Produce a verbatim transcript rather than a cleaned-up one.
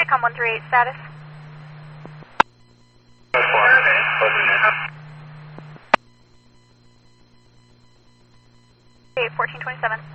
Netcom one three eight status. Okay, fourteen twenty-seven.